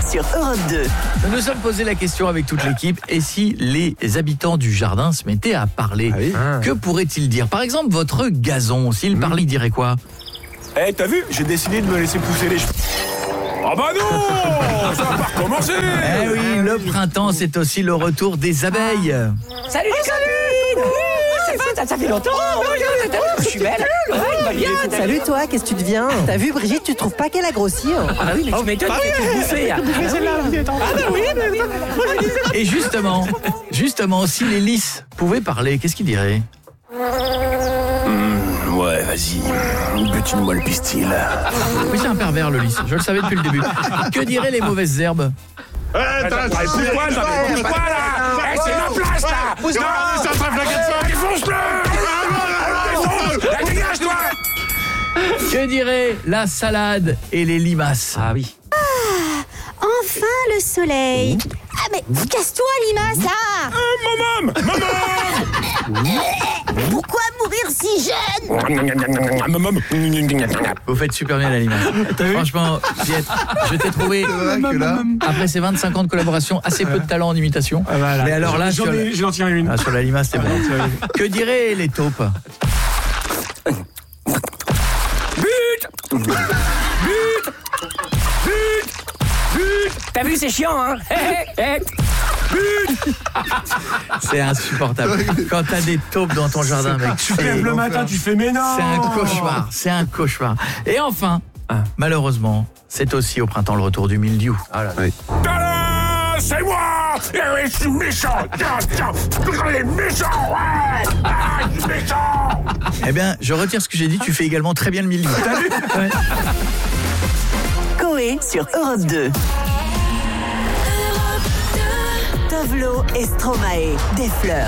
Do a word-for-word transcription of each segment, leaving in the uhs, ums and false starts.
sur Europe deux. Nous nous sommes posé la question avec toute l'équipe, et si les habitants du jardin se mettaient à parler, Ah oui. ah. que pourraient-ils dire? Par exemple, votre gazon, s'il parlait, il dirait quoi? Eh, hey, t'as vu? J'ai décidé de me laisser pousser les cheveux. Ah bah non, ça va pas recommencer. Eh oui, le printemps, c'est aussi le retour des abeilles. Salut les copines. C'est pas, ça, ça fait longtemps. Je suis belle. Salut toi, qu'est-ce que tu deviens? T'as vu Brigitte, tu trouves pas qu'elle a grossi? Ah bah oui, mais tu m'étonnes, tu t'es bouffé. Ah bah oui, bah oui. Et justement, justement, si les lys pouvaient parler, qu'est-ce qu'ils diraient? Mmh, ouais, vas-y, butine-moi le pistil. Oui, c'est un pervers, le lys, je le savais depuis le début. Que diraient les mauvaises herbes? Eh, t'as plus quoi, là? Plus quoi, là? Eh, c'est ma place, là. Non, c'est un trèfle de feu. Défonce-le. La dégage, toi. Que diraient la salade et les limaces? Ah oui. Enfin le soleil. Ah mais casse-toi Limace là. Maman, maman. Pourquoi mourir si jeune? Maman. Vous faites super bien la limace. Franchement, Viette, je t'ai trouvé, après ces vingt-cinq ans de collaboration, assez peu de talent en imitation. Ah bah là, Mais alors là, j'en sur, ai, j'en tiens une. ah, sur la limace, c'était bon. Que diraient les taupes? But. But. But. T'as vu, c'est chiant, hein? C'est insupportable. Quand t'as des taupes dans ton jardin, mec, Tu te lèves le matin, tu fais mais non. c'est un cauchemar. C'est un cauchemar. Et enfin, malheureusement, c'est aussi au printemps le retour du mildiou. Tada, c'est moi. Eh, je suis méchant. Tiens, tiens. Il est méchant. Ouais. Ah, je suis méchant. Eh bien, je retire ce que j'ai dit. Tu fais également très bien le mildiou. T'as vu? Ouais. Coé sur Europe deux. Tovlo et Stromae, des fleurs.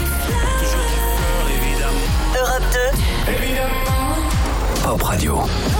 Europe deux. Pop Radio.